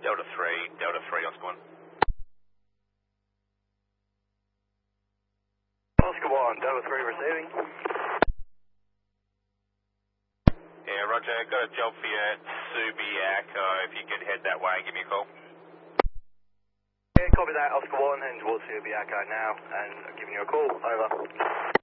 Delta 3, Oscar 1. Oscar 1, Delta 3 receiving. Yeah, roger, got a job for you at Subiaco. If you could head that way, give me a call. Yeah, copy that, Oscar 1, heading towards Subiaco now, and giving you a call, over.